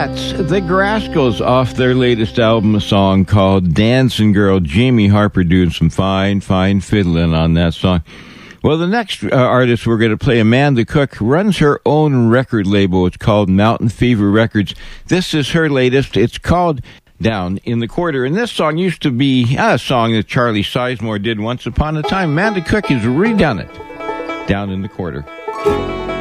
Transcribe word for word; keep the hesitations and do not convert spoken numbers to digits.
That's the Graskels off their latest album, a song called Dancing Girl. Jamie Harper doing some fine, fine fiddling on that song. Well, the next uh, artist we're going to play, Amanda Cook, runs her own record label. It's called Mountain Fever Records. This is her latest. It's called Down in the Quarter. And this song used to be a song that Charlie Sizemore did once upon a time. Amanda Cook has redone it. Down in the Quarter.